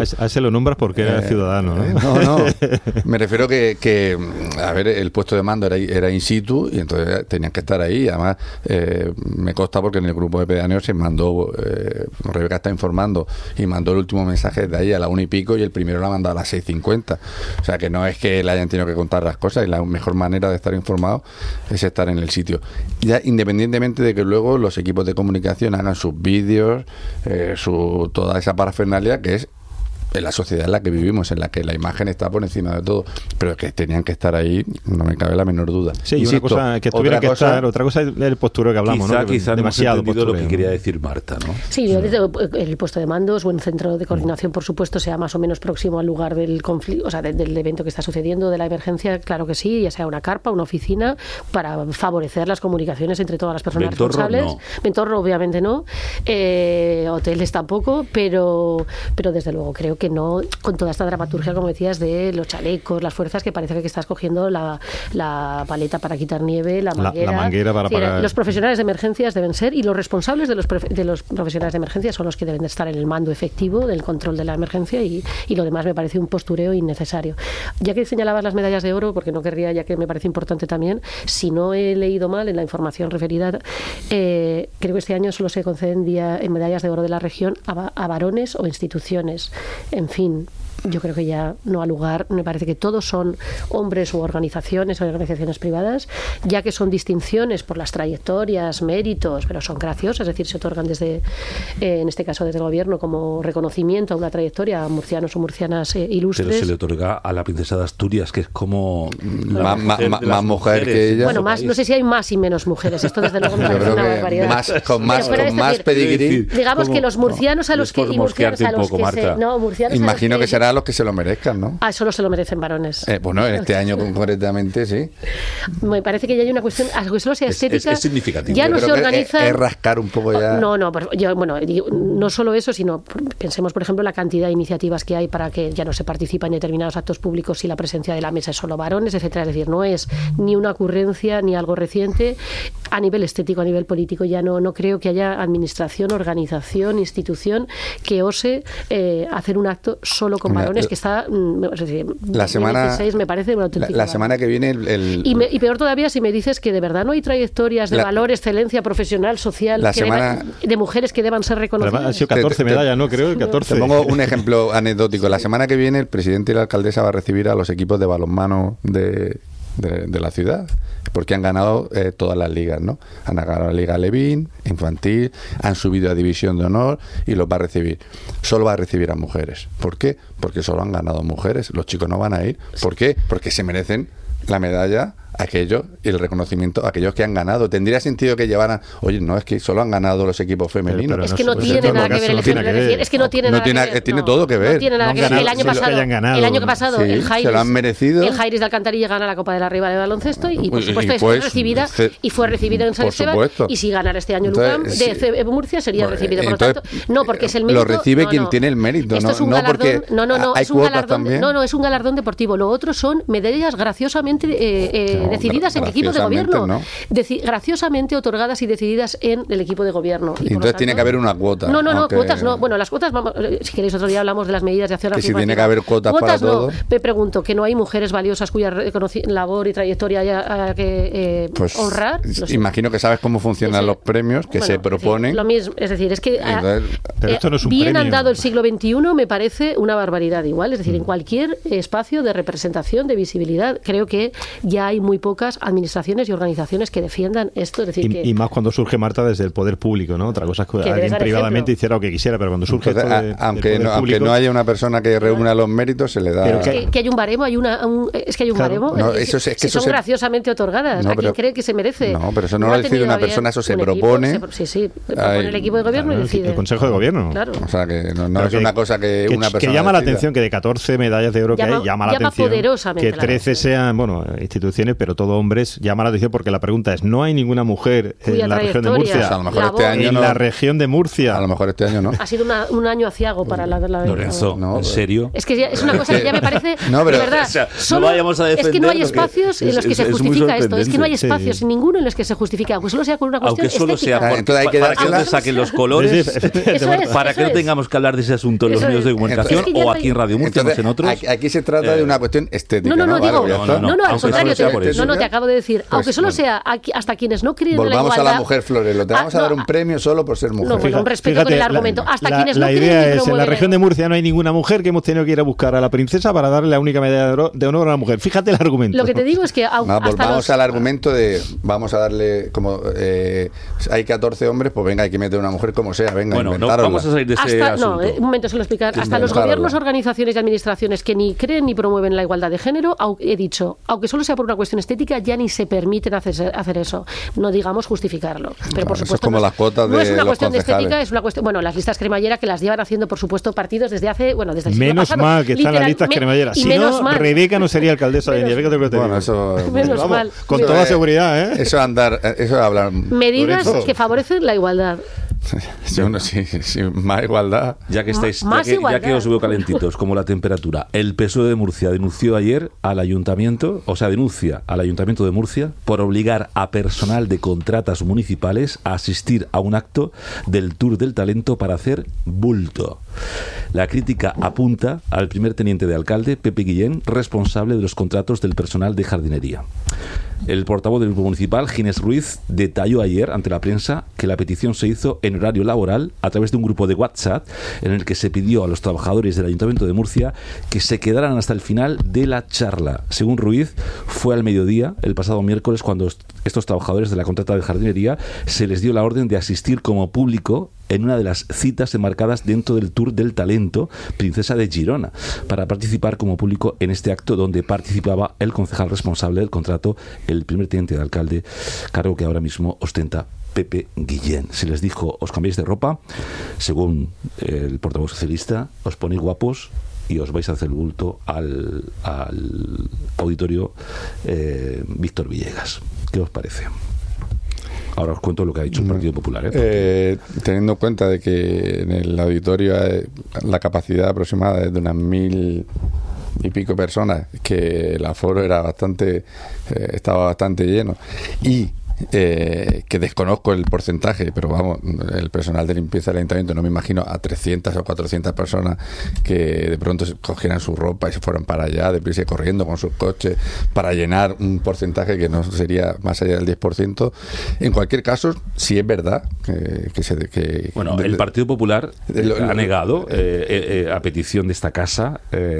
A ese lo nombras porque era ciudadano, ¿no? No. Me refiero que a ver, el puesto de mando era in situ y entonces tenían que estar ahí. Además, me consta porque en el grupo de pedáneos se mandó, Rebeca está informando, y mandó el último mensaje de ahí a la 1:00 y el primero lo ha mandado a las 6:50. O sea, que no es que le hayan tenido que contar las cosas, y la mejor manera de estar informado es estar en el sitio. Ya independientemente de que luego los equipos de comunicación hagan sus vídeos, toda esa parafernalia que es en la sociedad en la que vivimos, en la que la imagen está por encima de todo, pero que tenían que estar ahí, no me cabe la menor duda. Sí, y una cosa que tuvieran que estar, otra cosa es el postureo que hablamos, quizá demasiado no hemos entendido lo que quería decir Marta, ¿no? Sí, yo desde el puesto de mandos o un centro de coordinación, por supuesto, sea más o menos próximo al lugar del conflicto, o sea, del evento que está sucediendo, de la emergencia, claro que sí, ya sea una carpa, una oficina, para favorecer las comunicaciones entre todas las personas responsables. No. Ventorro, obviamente no. Hoteles tampoco, pero desde luego creo que no, con toda esta dramaturgia, como decías, de los chalecos, las fuerzas, que parece que estás cogiendo la paleta para quitar nieve, la manguera para... Los profesionales de emergencias deben ser, y los responsables de los profesionales de emergencias son los que deben de estar en el mando efectivo del control de la emergencia, y lo demás me parece un postureo innecesario. Ya que señalabas las medallas de oro, porque no querría, ya que me parece importante también, si no he leído mal en la información referida, creo que este año solo se conceden medallas de oro de la región a varones o instituciones. En fin, yo creo que ya no ha lugar, me parece que todos son hombres u organizaciones privadas, ya que son distinciones por las trayectorias, méritos, pero son graciosas, es decir, se otorgan desde, en este caso desde el gobierno, como reconocimiento a una trayectoria a murcianos o murcianas ilustres. Pero se le otorga a la princesa de Asturias, que es como más mujer que ella. Bueno, más, no sé si hay más y menos mujeres, esto desde luego me parece una barbaridad. Con más pedigrí. Digamos que los murcianos a los que... Imagino que será los que se lo merezcan, ¿no? Solo se lo merecen varones. Bueno, en este año concretamente, sí. Me parece que ya hay una cuestión, aunque solo sea estética, es significativo. Ya no se organiza... Es rascar un poco ya... No, no solo eso, sino pensemos, por ejemplo, la cantidad de iniciativas que hay para que ya no se participa en determinados actos públicos si la presencia de la mesa es solo varones, etcétera. Es decir, no es ni una ocurrencia ni algo reciente. A nivel estético, a nivel político, ya no creo que haya administración, organización, institución que ose hacer un acto solo con varones, que está, es decir, la semana 2016 me parece una auténtica... La semana que viene y peor todavía si me dices que de verdad no hay trayectorias de valor, excelencia profesional, social, de mujeres que deban ser reconocidas. Han sido 14 medallas, ¿no? Creo 14. Te pongo un ejemplo anecdótico. La semana que viene el presidente y la alcaldesa va a recibir a los equipos de balonmano de la ciudad, porque han ganado todas las ligas, ¿no? Han ganado la Liga Levín, infantil, han subido a División de Honor y los va a recibir. Solo va a recibir a mujeres. ¿Por qué? Porque solo han ganado mujeres. Los chicos no van a ir. ¿Por qué? Porque se merecen la medalla aquellos y el reconocimiento a aquellos que han ganado. Tendría sentido que llevaran, oye, no, es que solo han ganado los equipos femeninos. Es que no tiene nada que ver el ejemplo. Es que no tiene nada que ver. Tiene todo que ver. No tiene nada que ver. El año pasado, el Jairis, se lo han merecido. El Jairis de Alcantarilla gana la Copa de la Riva de baloncesto y por supuesto fue recibida en San Esteban, y si ganara este año el UCAM de Murcia sería recibido. Por lo tanto, no, porque es el mérito. Lo recibe quien tiene el mérito. Esto es un galardón. No, es un galardón deportivo. Lo otro son medallas graciosamente decididas en equipos de gobierno, ¿no? Graciosamente otorgadas y decididas en el equipo de gobierno. Y entonces tiene que haber una cuota. No, cuotas no. Bueno, las cuotas, si queréis otro día hablamos de las medidas de acción afirmativa. Que si tiene que haber cuotas para todo. Me pregunto, ¿que no hay mujeres valiosas cuya labor y trayectoria haya que honrar? Imagino que sabes cómo funcionan los premios que se proponen. Lo mismo, es decir, es que pero esto no es un bien premio. andado el siglo XXI me parece una barbaridad igual. Es decir, en cualquier espacio de representación, de visibilidad, creo que ya hay muy pocas administraciones y organizaciones que defiendan esto. Es decir, y más cuando surge, Marta, desde el poder público, ¿no? Otra cosa es que alguien privadamente hiciera lo que quisiera, pero cuando surge entonces, aunque no haya una persona que reúna los méritos, se le da... Pero que hay un baremo, es que hay un baremo. No, son graciosamente otorgadas. ¿A quién cree que se merece? No, pero eso no lo decide una persona, eso se propone. Sí, propone el equipo de gobierno y decide. El Consejo de Gobierno. Claro. O sea, que no es una cosa que una persona que llama la decida. Atención que de 14 medallas de oro que hay, llama la atención poderosamente que 13 sean, instituciones, pero todo hombres, llama la atención porque la pregunta es, ¿no hay ninguna mujer en la región de Murcia? Pues a lo mejor este año en la región de Murcia. A lo mejor este año no. Ha sido un año aciago para la Lorenzo, ¿en serio? Es que es una cosa que ya me parece, no, pero, de verdad, o sea, no vayamos a defender, es que no hay espacios en los que se justifica esto, es que no hay espacios sí. ninguno en los que se justifica, aunque solo sea con una cuestión aunque solo estética. sea entonces hay que para que no te saquen los colores, para que no tengamos que hablar de ese asunto en los medios de comunicación o aquí en Radio Murcia, entonces, en otros. Aquí se trata de una cuestión estética. No, digo, no, al contrario, te acabo de decir, pues, aunque solo sea hasta quienes no creen en la igualdad. Volvamos a la mujer Florelo, te vamos a dar un premio solo por ser mujer. No, bueno, un respeto con el argumento. Hasta quienes no creen. La idea es, en la región de Murcia no hay ninguna mujer, que hemos tenido que ir a buscar a la princesa para darle la única medalla de honor a la mujer. Fíjate el argumento. Lo que te digo es que volvamos al argumento de vamos a darle como hay 14 hombres, pues venga, hay que meter una mujer como sea, venga, bueno, inventárosla. No, vamos a salir de ese asunto. Un momento, se lo explicar. Hasta los gobiernos, organizaciones y administraciones que ni creen ni promueven la igualdad de género, he dicho, aunque solo sea por una cuestión estética, ya ni se permiten hacer eso. No digamos justificarlo. Pero por supuesto, eso es como las cuotas no de es una los cuestión de concejales. estética, es una cuestión. Bueno, las listas cremallera que las llevan haciendo, por supuesto, partidos desde hace. Bueno, desde el siglo menos pasado, mal que están las listas cremalleras. Si no, Rebeca no sería alcaldesa hoy en día. Bueno, eso. Menos vamos, mal. Con toda seguridad, ¿eh? Eso es hablar. Medidas que favorecen la igualdad. Sí, más igualdad. Ya que estáis, ya que os veo calentitos, como la temperatura, el PSOE de Murcia denunció ayer al ayuntamiento, denuncia al ayuntamiento de Murcia por obligar a personal de contratas municipales a asistir a un acto del Tour del Talento para hacer bulto. La crítica apunta al primer teniente de alcalde, Pepe Guillén, responsable de los contratos del personal de jardinería. El portavoz del grupo municipal, Ginés Ruiz, detalló ayer ante la prensa que la petición se hizo en horario laboral a través de un grupo de WhatsApp en el que se pidió a los trabajadores del Ayuntamiento de Murcia que se quedaran hasta el final de la charla. Según Ruiz, fue al mediodía, el pasado miércoles, cuando estos trabajadores de la contrata de jardinería se les dio la orden de asistir como público en una de las citas enmarcadas dentro del Tour del Talento Princesa de Girona, para participar como público en este acto donde participaba el concejal responsable del contrato, el primer teniente de alcalde, cargo que ahora mismo ostenta Pepe Guillén. Se les dijo, os cambiáis de ropa, según el portavoz socialista, os ponéis guapos y os vais a hacer el bulto al auditorio Víctor Villegas. ¿Qué os parece? Ahora os cuento lo que ha dicho el Partido Popular. Teniendo en cuenta de que en el auditorio la capacidad aproximada es de unas 1.000 y pico personas, que el aforo era estaba bastante lleno, y que desconozco el porcentaje, pero vamos, el personal de limpieza del ayuntamiento, no me imagino a 300 o 400 personas que de pronto cogieran su ropa y se fueran para allá, deprisa y corriendo con sus coches, para llenar un porcentaje que no sería más allá del 10%. En cualquier caso, si es verdad el Partido Popular ha negado a petición de esta casa.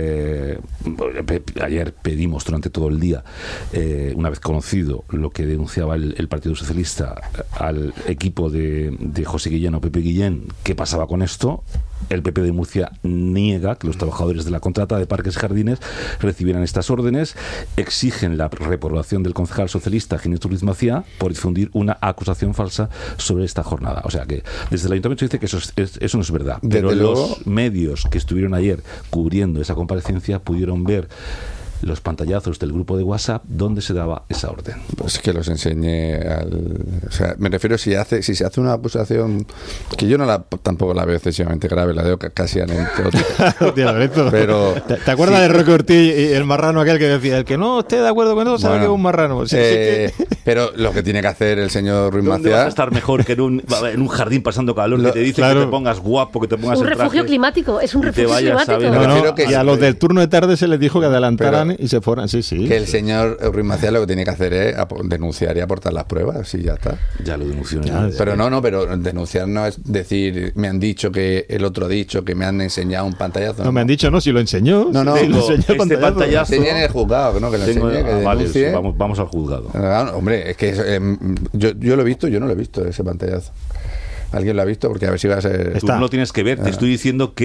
Ayer pedimos durante todo el día, una vez conocido lo que denunciaba el Partido Socialista al equipo de José Guillén o Pepe Guillén, qué pasaba con esto. El PP de Murcia niega que los trabajadores de la contrata de Parques y Jardines recibieran estas órdenes, exigen la reprobación del concejal socialista Ginés Ruiz Macía por difundir una acusación falsa sobre esta jornada. O sea que desde el Ayuntamiento dice que eso no es verdad, pero los medios que estuvieron ayer cubriendo esa comparecencia pudieron ver los pantallazos del grupo de WhatsApp donde se daba esa orden. Pues que los enseñe o sea, me refiero si se hace una acusación que yo tampoco la veo excesivamente grave, la veo casi anecdótica. Pero ¿Te acuerdas de Roque Ortiz y el marrano aquel que decía, el que no esté de acuerdo con eso sabe que es un marrano? Pero lo que tiene que hacer el señor Ruiz ¿Dónde Macía? vas a estar mejor que en un jardín pasando calor, que te dice que te pongas guapo, que te pongas un refugio climático, es un refugio climático. Y a los del turno de tarde se les dijo que adelantaran y se fueran, sí. Que el señor Ruiz Macía lo que tiene que hacer es denunciar y aportar las pruebas, y ya está. Ya lo denunció. Pero denunciar no es decir, me han dicho que el otro ha dicho que me han enseñado un pantallazo. No me han dicho, si lo enseñó. No, lo enseñó este pantallazo. Enseñé en el juzgado, ¿no? Que lo enseñé, que denuncie. Vamos al juzgado. Hombre, es que yo lo he visto, yo no lo he visto ese pantallazo. ¿Alguien lo ha visto? Porque a ver si va a ser... Tú no lo tienes que ver, te estoy diciendo que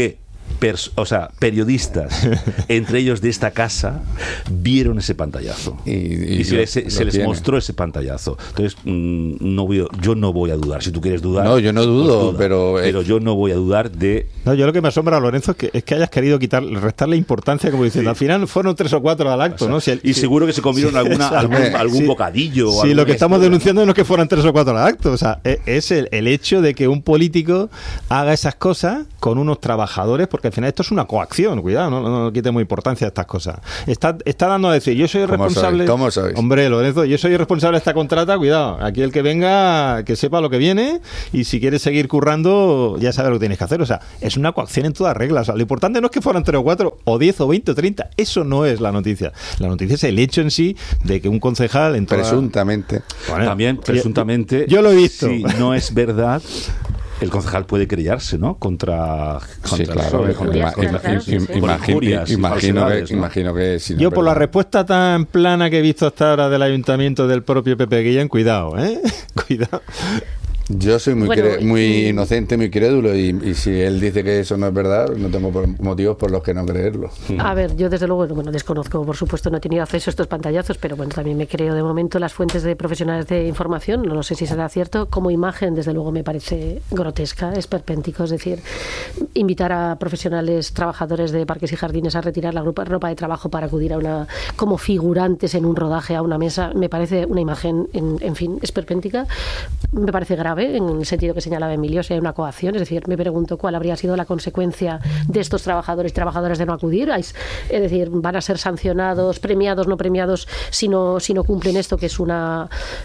periodistas, entre ellos de esta casa, vieron ese pantallazo. Y se les mostró ese pantallazo. Entonces, yo no voy a dudar. Si tú quieres dudar... No, yo no dudo, pues pero yo no voy a dudar de... No, yo lo que me asombra, Lorenzo, es que hayas querido restarle importancia, como diciendo, al final fueron 3 o 4 al acto, ¿no? Seguro que se comieron algún bocadillo. Sí, lo que estamos denunciando no es que fueran 3 o 4 al acto, o sea, es el hecho de que un político haga esas cosas con unos trabajadores, porque al final esto es una coacción, cuidado, no quitemos importancia a estas cosas. Está dando a decir, yo soy responsable... ¿Cómo sois? Hombre, Lorenzo, yo soy responsable de esta contrata, cuidado, aquí el que venga, que sepa lo que viene, y si quieres seguir currando, ya sabes lo que tienes que hacer, o sea, es una coacción en todas reglas, o sea, lo importante no es que fueran 3 o 4, o 10 o 20 o 30, eso no es la noticia. La noticia es el hecho en sí de que un concejal... Presuntamente. Bueno, también, presuntamente... Yo lo he visto. Si no es verdad... El concejal puede querellarse, ¿no? Contra sí, claro. Imagino que si no, yo por la respuesta tan plana que he visto hasta ahora del ayuntamiento del propio Pepe Guillén, cuidado, cuidado. Yo soy muy inocente, muy crédulo, y si él dice que eso no es verdad, no tengo motivos por los que no creerlo. A ver, yo desde luego, desconozco, por supuesto, no he tenido acceso a estos pantallazos, pero bueno, también me creo de momento las fuentes de profesionales de información, no sé si será cierto. Como imagen, desde luego, me parece grotesca, esperpéntico, es decir, invitar a profesionales, trabajadores de parques y jardines a retirar la ropa de trabajo para acudir como figurantes en un rodaje a una mesa, me parece una imagen, en fin, esperpéntica, me parece grave, en el sentido que señalaba Emilio, si hay una coacción, es decir, me pregunto cuál habría sido la consecuencia de estos trabajadores y trabajadoras de no acudir, es decir, van a ser sancionados, premiados, no premiados, si no cumplen esto, que es una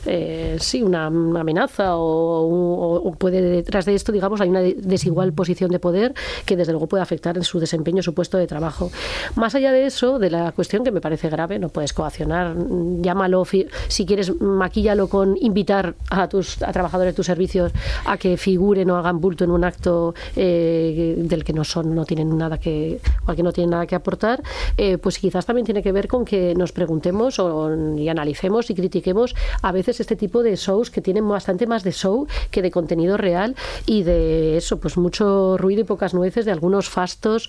amenaza, o puede detrás de esto, digamos, hay una desigual posición de poder que desde luego puede afectar en su desempeño, su puesto de trabajo. Más allá de eso, de la cuestión que me parece grave, no puedes coaccionar, llámalo, si quieres, maquíllalo con invitar a trabajadores de tus servicios a que figuren o hagan bulto en un acto del que no tienen nada que aportar, pues quizás también tiene que ver con que nos preguntemos y analicemos y critiquemos a veces este tipo de shows que tienen bastante más de show que de contenido real, y de eso, pues mucho ruido y pocas nueces, de algunos fastos,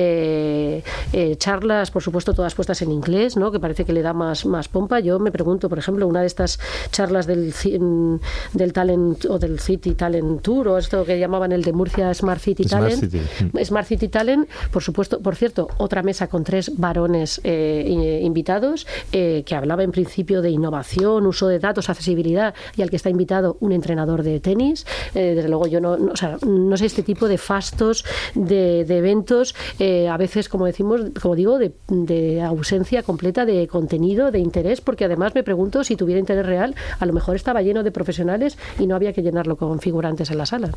charlas, por supuesto, todas puestas en inglés, ¿no? Que parece que le da más pompa. Yo me pregunto, por ejemplo, una de estas charlas del Talent o del City Talent Tour, o esto que llamaban el de Murcia Smart City Talent, por supuesto, por cierto, otra mesa con 3 varones invitados, que hablaba en principio de innovación, uso de datos, accesibilidad, y al que está invitado un entrenador de tenis. Desde luego yo no sé, este tipo de fastos, de eventos, a veces, como digo, de ausencia completa de contenido, de interés, porque además me pregunto si tuviera interés real, a lo mejor estaba lleno de profesionales y no había que llenarlo con figurantes en la sala.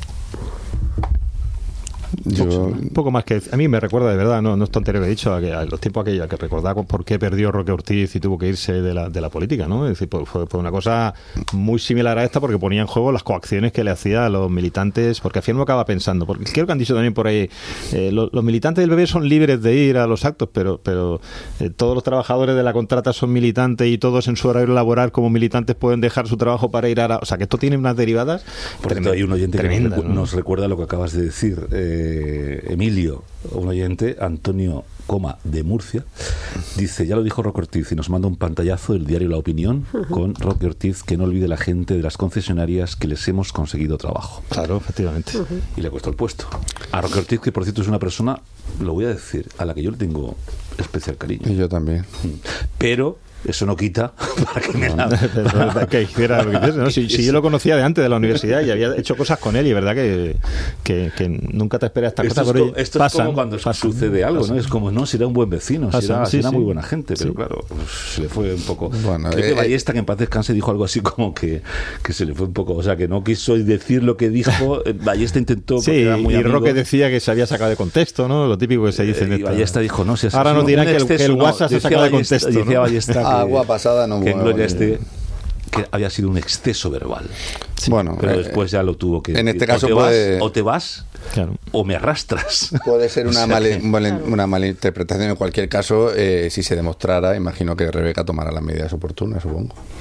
Un poco más que a mí me recuerda, de verdad, no es tontería que he dicho, a los tiempos aquellos que recordaba por qué perdió Roque Ortiz y tuvo que irse de la política, ¿no? Es decir, fue una cosa muy similar a esta, porque ponía en juego las coacciones que le hacía a los militantes, porque al final me acaba pensando, porque creo que han dicho también por ahí, los militantes del PP son libres de ir a los actos, pero todos los trabajadores de la contrata son militantes, y todos en su horario laboral como militantes pueden dejar su trabajo para ir o sea, que esto tiene unas derivadas. Por cierto, hay un oyente que nos recuerda lo que acabas de decir, Emilio, un oyente, Antonio de Murcia, dice, ya lo dijo Roque Ortiz, y nos manda un pantallazo del diario La Opinión con Roque Ortiz, que no olvide la gente de las concesionarias que les hemos conseguido trabajo. Claro, efectivamente. Y le ha puesto el puesto. A Roque Ortiz, que por cierto es una persona, lo voy a decir, a la que yo le tengo especial cariño. Y yo también. Pero eso no quita para que me que hiciera lo que hiciese, ¿no? Si yo lo conocía de antes de la universidad y había hecho cosas con él, y verdad que nunca te esperas estas cosas, pero esto es como cuando sucede algo, ¿no? Es como, no, si era un buen vecino, si era muy buena gente, pero claro, pues, se le fue un poco. Bueno, creo que Ballesta, que en paz descanse, dijo algo así como que se le fue un poco, o sea, que no quiso decir lo que dijo. Ballesta intentó, porque era muy amigo. Roque decía que se había sacado de contexto, ¿no? Lo típico que se dice. Y Ballesta dijo, no, si ahora nos dirán que el WhatsApp se ha sacado de contexto. Decía Ballesta agua pasada no que en Gloria que había sido un exceso verbal. Sí. Bueno, pero después ya lo tuvo que en decir. Este caso o te vas claro, o me arrastras. Puede ser una mala interpretación. En cualquier caso, si se demostrara, imagino que Rebeca tomará las medidas oportunas, supongo.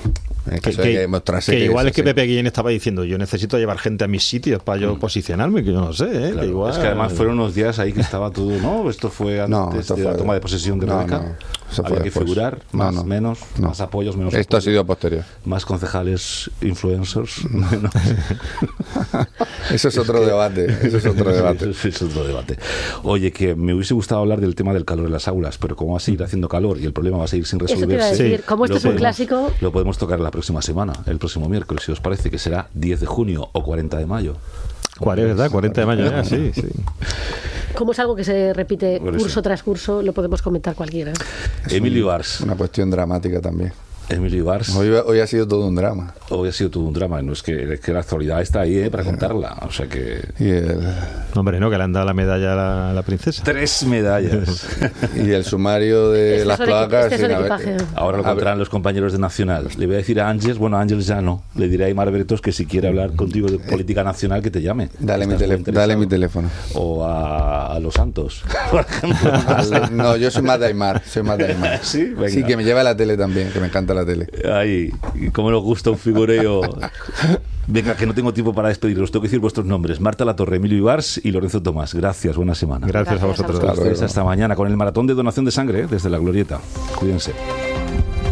En caso de que mostrase que igual es que sí. Pepe Guillén estaba diciendo, yo necesito llevar gente a mis sitios para yo posicionarme, que yo no sé, Claro, que igual... Es que además fueron unos días ahí que estaba todo, ¿no? Esto fue antes esto de fue- la toma de posesión de Rebeca. eso fue Había que después. figurar, más, menos, más apoyos, menos Esto ha apoyos, sido posterior. más concejales influencers, menos. Eso es otro debate. Eso es otro debate. Eso es otro debate. Oye, que me hubiese gustado hablar del tema del calor en las aulas, pero como va a seguir haciendo calor y el problema va a seguir sin Eso te iba a resolverse, decir, como esto lo es un podemos- clásico... Lo podemos tocar la próxima semana, el próximo miércoles, si os parece, que será 10 de junio o 40 de mayo. ¿Cuál es, verdad? 40 de mayo ya, sí. Como es algo que se repite Por eso. curso tras curso, lo podemos comentar cualquiera. Emilio Ars. Una cuestión dramática también. Emilio Ars. Hoy ha sido todo un drama. Hoy ha sido todo un drama. No es que la actualidad está ahí para contarla. O sea que. Y Hombre, no, que le han dado la medalla a la princesa. 3 medallas. el sumario de Este las es el cloacas. este es el sin haber- equipaje. Ahora lo contarán los compañeros de Nacional. Le voy a decir a Ángeles, bueno, a Ángeles ya no. Le diré a Aymar Bretos que si quiere hablar contigo de política nacional, que te llame. Dale mi Estás muy dale mi interesado. teléfono. O a Los Santos, por ejemplo. No, yo soy más de Aymar. Sí, venga. Sí, que me lleva a la tele también, que me encanta la tele. Ay, y cómo nos gusta un figureo. Venga, que no tengo tiempo para despediros. Tengo que decir vuestros nombres: Marta Latorre, Emilio Ibars y Lorenzo Tomás. Gracias, buena semana. Gracias a vosotros. A ustedes, hasta mañana con el maratón de donación de sangre desde la Glorieta. Cuídense.